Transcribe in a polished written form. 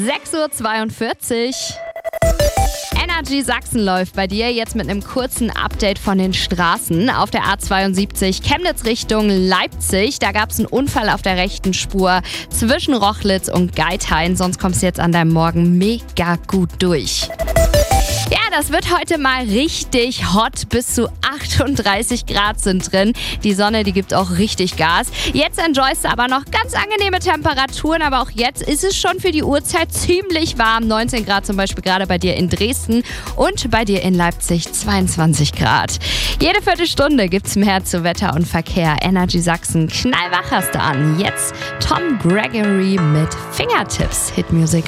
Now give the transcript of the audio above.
6:42 Uhr. Energy Sachsen läuft bei dir jetzt mit einem kurzen Update von den Straßen. Auf der A72 Chemnitz Richtung Leipzig, da gab es einen Unfall auf der rechten Spur zwischen Rochlitz und Geithain. Sonst kommst du jetzt an deinem Morgen mega gut durch. Ja, das wird heute mal richtig hot. Bis zu 38 Grad sind drin. Die Sonne, die gibt auch richtig Gas. Jetzt enjoyst du aber noch ganz angenehme Temperaturen. Aber auch jetzt ist es schon für die Uhrzeit ziemlich warm. 19 Grad zum Beispiel gerade bei dir in Dresden und bei dir in Leipzig 22 Grad. Jede Viertelstunde gibt's mehr zu Wetter und Verkehr. Energy Sachsen, knallwach hast du an. Jetzt Tom Gregory mit Fingertips. Hitmusik